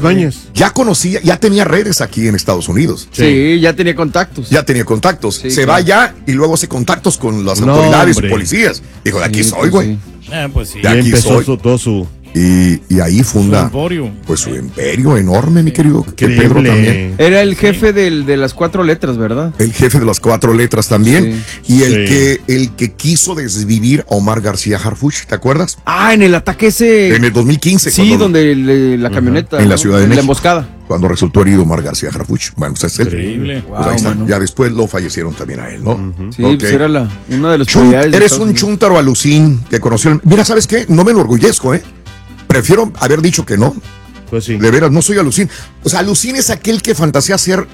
ya tenía redes aquí en Estados Unidos. Sí, ya tenía contactos. Sí, se va allá y luego hace contactos con las autoridades y policías. Dijo, de aquí soy, güey. Pues sí. De aquí empezó soy. todo su... Y ahí funda su imperio enorme, mi querido Pedro también. Era el jefe de las 4 letras, ¿verdad? El jefe de las 4 letras también. Sí. Y el que quiso desvivir a Omar García Harfuch, ¿te acuerdas? En el ataque ese. En el 2015. Sí, donde la camioneta. En la Ciudad de México. La emboscada. Cuando resultó herido Omar García Harfuch. Bueno, pues es él. Increíble. Pues ahí está. Ya después lo fallecieron también a él, ¿no? Sí, pues era una de las prioridades. Eres un chúntaro alucín que conoció. Mira, ¿sabes qué? No me enorgullezco, Prefiero haber dicho que no. Pues sí. De veras, no soy alucín. O sea, alucín es aquel que fantasea ser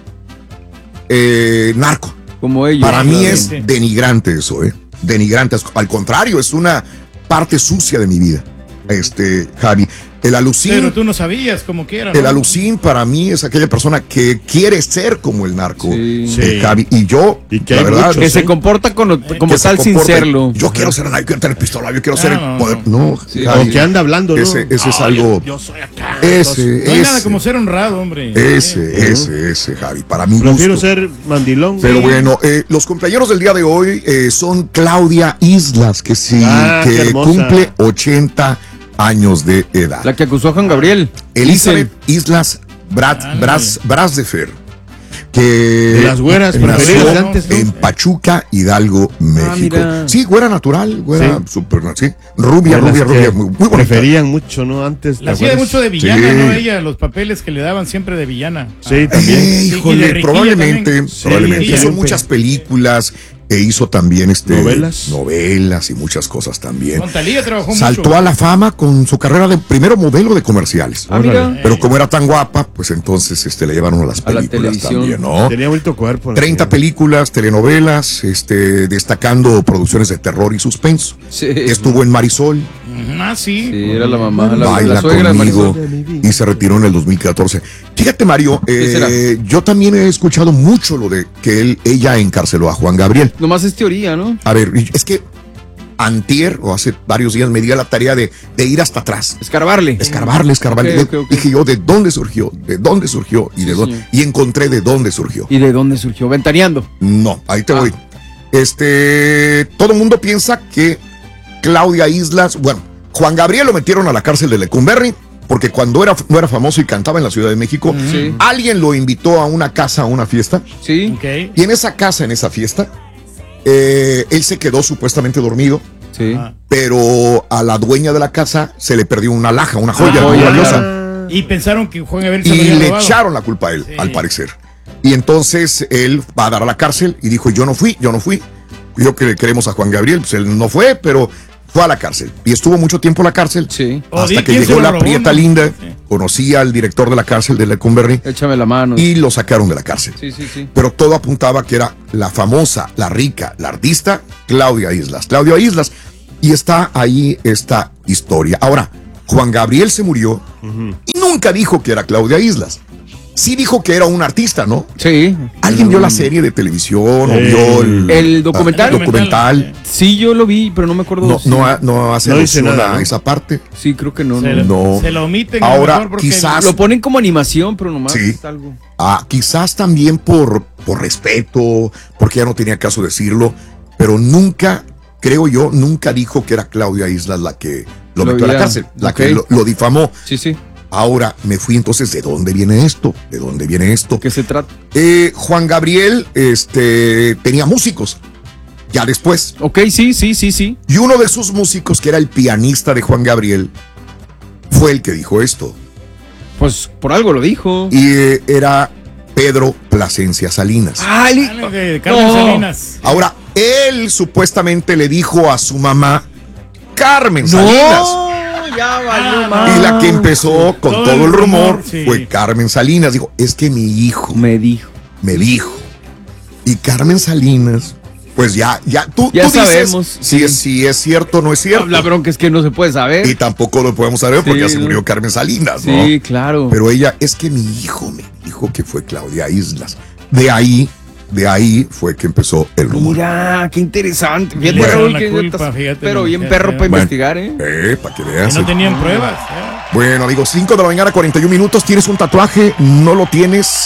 narco. Como ellos. Para mí es denigrante eso, Denigrante. Al contrario, es una parte sucia de mi vida, Javi. El alucín. Pero tú no sabías como que era, ¿no? El alucín para mí es aquella persona que quiere ser como el narco, Javi. Y yo, la verdad, que se comporta como tal sin serlo. Yo quiero ser narco, quiero tener pistola, yo quiero ser el poder. No, Javi, o que anda hablando, ¿no? Ese es algo. Yo soy acá. No hay nada como ser honrado, hombre. Ese, Javi. Para mí, prefiero ser mandilón. Pero bueno, los cumpleaños del día de hoy son Claudia Islas, que cumple 80 años de edad. La que acusó a Juan Gabriel. Elizabeth Islas Brasdefer, que de las güeras preferidas antes, ¿no? En Pachuca, Hidalgo, México. Sí, güera natural, súper, rubia, muy bonita. Preferían mucho, ¿no? Antes. La hacía mucho de villana, ¿no? Ella, los papeles que le daban siempre de villana. Sí, también. Híjole, probablemente. Hizo muchas películas. E hizo también novelas y muchas cosas también. Con Thalía trabajó Saltó mucho. A la fama con su carrera de primero modelo de comerciales. Pero como era tan guapa, pues entonces le llevaron a las películas también, ¿no? Tenía bonito cuerpo. 30 películas, telenovelas, destacando producciones de terror y suspenso. Sí. Estuvo en Marisol. Sí. Sí, era la mamá, Baila la suegra conmigo, y se retiró en el 2014. Fíjate, Mario, yo también he escuchado mucho lo de que ella encarceló a Juan Gabriel. Nomás es teoría, ¿no? A ver, es que antier o hace varios días me di a la tarea de ir hasta atrás. Escarbarle. Okay. Dije yo, ¿de dónde surgió? Y encontré de dónde surgió. ¿Y de dónde surgió? ¿Ventaneando? No, ahí te voy. Todo el mundo piensa que Claudia Islas, Juan Gabriel lo metieron a la cárcel de Lecumberri porque cuando no era famoso y cantaba en la Ciudad de México, alguien lo invitó a una casa, a una fiesta. Sí. Okay. Y en esa casa, en esa fiesta, él se quedó supuestamente dormido. Sí. Pero a la dueña de la casa se le perdió una alhaja, una joya muy valiosa. Y pensaron que Juan Gabriel se lo Y había le robado. echaron la culpa a él, al parecer. Y entonces él va a dar a la cárcel y dijo, yo no fui. Yo que le queremos a Juan Gabriel, pues él no fue, pero fue a la cárcel. Y estuvo mucho tiempo en la cárcel. Sí. Hasta que llegó la prieta linda, conocía al director de la cárcel de Lecumberri. Échame la mano. Y lo sacaron de la cárcel. Sí. Pero todo apuntaba que era la famosa, la rica, la artista, Claudia Islas. Y está ahí esta historia. Ahora, Juan Gabriel se murió y nunca dijo que era Claudia Islas. Sí dijo que era un artista, ¿no? Sí. ¿Alguien vio la serie de televisión o vio el documental? Documental. Sí, yo lo vi, pero no me acuerdo. No hace alusión a esa parte. Sí, creo que no. Se lo omiten. Ahora, quizás lo ponen como animación, pero nomás es algo. Quizás también por respeto, porque ya no tenía caso decirlo, pero nunca, creo yo, nunca dijo que era Claudia Islas la que lo metió a la cárcel, la que lo difamó. Sí. Ahora me fui entonces, ¿de dónde viene esto? ¿Qué se trata? Juan Gabriel tenía músicos, ya después. Ok, sí. Y uno de sus músicos, que era el pianista de Juan Gabriel, fue el que dijo esto. Pues por algo lo dijo. Y era Pedro Plasencia Salinas. De Carmen Salinas. Ahora, él supuestamente le dijo a su mamá, Carmen Salinas. Ya valió más. Y la que empezó con todo el rumor fue Carmen Salinas. Dijo, es que mi hijo me dijo. Y Carmen Salinas, pues ya tú sabemos. Dices si es cierto o no es cierto. La bronca es que no se puede saber. Y tampoco lo podemos saber porque ya se murió Carmen Salinas, ¿no? Sí, claro. Pero ella, es que mi hijo me dijo que fue Claudia Islas. De ahí fue que empezó el rumor. Mira, qué interesante. Pero bien perro para investigar, para que veas. No tenían pruebas. Bueno, amigos, 5 de la mañana, 41 minutos. ¿Tienes un tatuaje? ¿No lo tienes?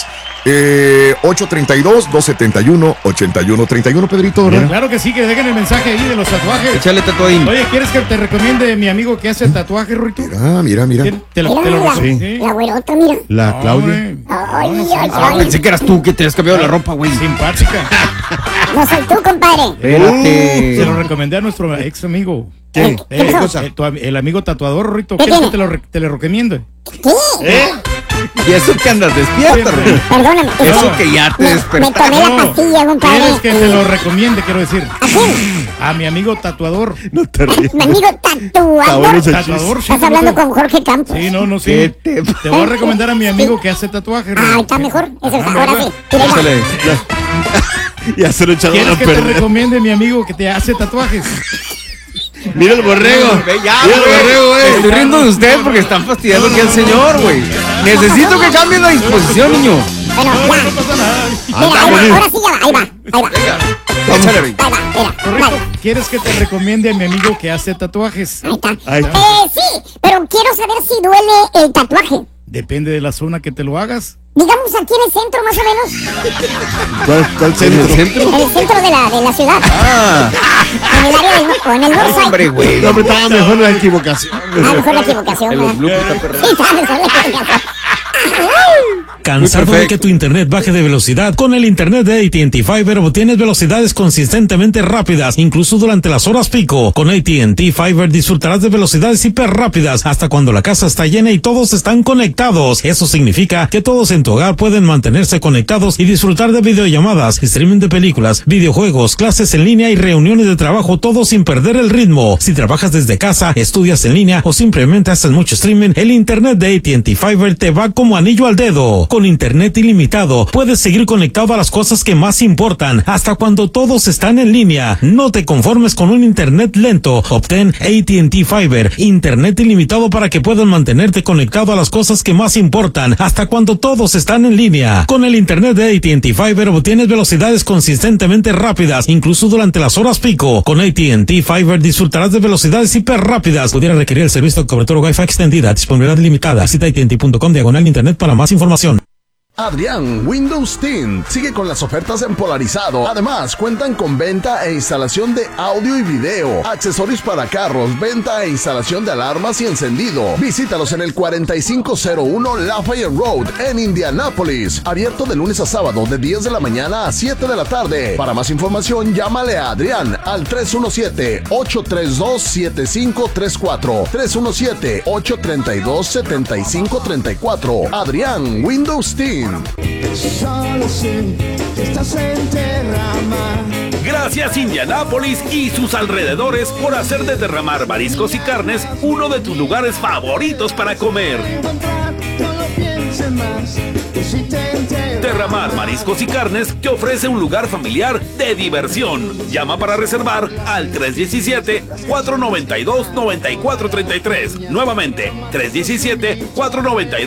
832-271-8131, Pedrito, ¿verdad? Claro que sí, que dejen el mensaje ahí de los tatuajes. Échale tatuadín. Oye, ¿quieres que te recomiende mi amigo que hace tatuajes, Ruito? Mira. Te lo La güerota, mira. La Claudia. Pensé que eras tú que te has cambiado la ropa, güey. Simpática. No soy tú, compadre. Se lo recomendé a nuestro ex amigo. ¿Qué? El amigo tatuador, Ruito. ¿Qué ¿Quieres tiene? que te lo recomiende? ¿Qué? Y eso que andas despierta, Ruito. Perdóname. Eso que ya te Me despertaste. tomé la pastilla, compadre. ¿Quieres que te lo recomiende, quiero decir? ¿A quién? A mi amigo tatuador. No te ríes. Mi amigo tatuador. Tatuador, sí. Estás hablando con Jorge Campos. Sí, sí. Te voy a recomendar a mi amigo que hace tatuajes. Está mejor. Ahora sí. Échale. Ya se lo echaron ¿Quieres a que te perder. recomiende mi amigo que te hace tatuajes? Mira el borrego. Ya, Mira el borrego, güey. Estoy riendo de usted porque están fastidiando aquí al señor, güey. Necesito que cambie la disposición, niño. Bueno, ya. Mira, ahora sí ya va. Ahí va. Correcto. ¿Quieres que te recomiende a mi amigo que hace tatuajes? Ahí está. Sí, pero quiero saber si duele el tatuaje. Depende de la zona que te lo hagas. Digamos aquí en el centro, más o ¿Cuál menos. centro? ¿En el centro? En el centro de la ciudad. En el área del o en el norte. Hombre, güey. No, pero estaba mejor la equivocación. Mejor la equivocación. En los bloopers está perro. Sí, estaba mejor la equivocación. ¿Cansado de que tu internet baje de velocidad? Con el internet de AT&T Fiber obtienes velocidades consistentemente rápidas, incluso durante las horas pico. Con AT&T Fiber disfrutarás de velocidades hiper rápidas hasta cuando la casa está llena y todos están conectados. Eso significa que todos en tu hogar pueden mantenerse conectados y disfrutar de videollamadas, streaming de películas, videojuegos, clases en línea y reuniones de trabajo, todo sin perder el ritmo. Si trabajas desde casa, estudias en línea o simplemente haces mucho streaming, el internet de AT&T Fiber te va como anillo al dedo. Con internet ilimitado, puedes seguir conectado a las cosas que más importan, hasta cuando todos están en línea. No te conformes con un internet lento. Obtén AT&T Fiber, internet ilimitado para que puedas mantenerte conectado a las cosas que más importan, hasta cuando todos están en línea. Con el internet de AT&T Fiber obtienes velocidades consistentemente rápidas, incluso durante las horas pico. Con AT&T Fiber disfrutarás de velocidades hiper rápidas. Pudiera requerir el servicio de cobertura Wi-Fi extendida, disponibilidad limitada. Visita AT&T.com/internet para más información. Adrián Windows Tint sigue con las ofertas en polarizado. Además, cuentan con venta e instalación de audio y video, accesorios para carros, venta e instalación de alarmas y encendido. Visítalos en el 4501 Lafayette Road en Indianápolis. Abierto de lunes a sábado de 10 de la mañana a 7 de la tarde. Para más información, llámale a Adrián al 317-832-7534. 317-832-7534. Adrián Windows Tint. Solo sé que estás en Terramar. Gracias Indianápolis y sus alrededores por hacer de Terramar Mariscos y Carnes uno de tus lugares favoritos para comer. Terramar Mariscos y Carnes te ofrece un lugar familiar de diversión. Llama para reservar al 317-492-9433. Nuevamente, 317-492